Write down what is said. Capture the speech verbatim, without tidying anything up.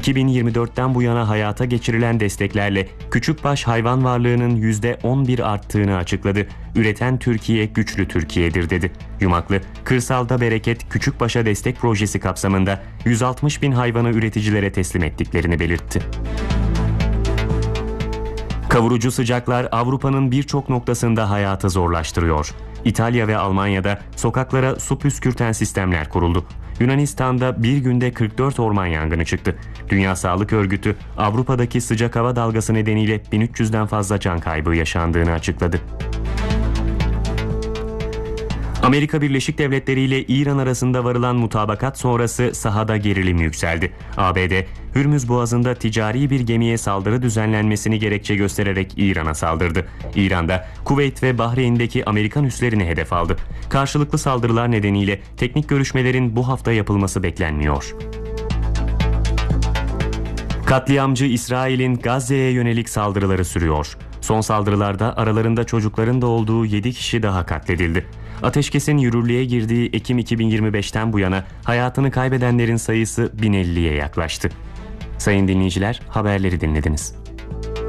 iki bin yirmi dörtten bu yana hayata geçirilen desteklerle küçükbaş hayvan varlığının yüzde on bir arttığını açıkladı. Üreten Türkiye güçlü Türkiye'dir dedi. Yumaklı, Kırsalda Bereket Küçükbaş'a Destek Projesi kapsamında yüz altmış bin hayvanı üreticilere teslim ettiklerini belirtti. Kavurucu sıcaklar Avrupa'nın birçok noktasında hayatı zorlaştırıyor. İtalya ve Almanya'da sokaklara su püskürten sistemler kuruldu. Yunanistan'da bir günde kırk dört orman yangını çıktı. Dünya Sağlık Örgütü Avrupa'daki sıcak hava dalgası nedeniyle bin üç yüzden fazla can kaybı yaşandığını açıkladı. Amerika Birleşik Devletleri ile İran arasında varılan mutabakat sonrası sahada gerilim yükseldi. A B D, Hürmüz Boğazı'nda ticari bir gemiye saldırı düzenlenmesini gerekçe göstererek İran'a saldırdı. İran da Kuveyt ve Bahreyn'deki Amerikan üslerini hedef aldı. Karşılıklı saldırılar nedeniyle teknik görüşmelerin bu hafta yapılması beklenmiyor. Katliamcı İsrail'in Gazze'ye yönelik saldırıları sürüyor. Son saldırılarda aralarında çocukların da olduğu yedi kişi daha katledildi. Ateşkesin yürürlüğe girdiği Ekim iki bin yirmi beşten bu yana hayatını kaybedenlerin sayısı bin elliye yaklaştı. Sayın dinleyiciler, haberleri dinlediniz.